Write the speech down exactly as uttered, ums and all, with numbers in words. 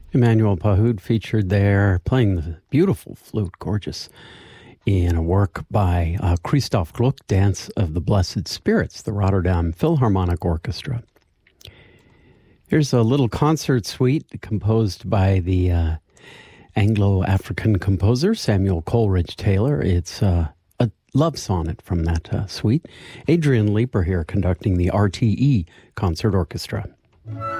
Emmanuel Pahud featured there, playing the beautiful flute, gorgeous, in a work by uh, Christoph Gluck, Dance of the Blessed Spirits, the Rotterdam Philharmonic Orchestra. Here's a little concert suite composed by the uh, Anglo-African composer Samuel Coleridge Taylor. It's uh, a love sonnet from that uh, suite. Adrian Leeper here conducting the R T E Concert Orchestra.